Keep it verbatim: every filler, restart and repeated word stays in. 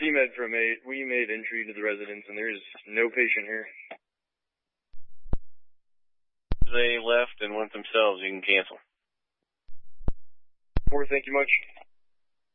C-Med from eight. We made entry to the residence, and there's no patient here. They left and went themselves. You can cancel. four, thank you much.